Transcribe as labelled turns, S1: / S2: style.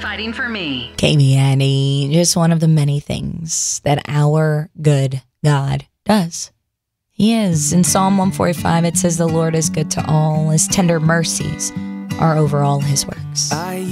S1: fighting for me.
S2: KBNE, just one of the many things that our good God does. He is. In Psalm 145, it says, "The Lord is good to all. His tender mercies are over all his works."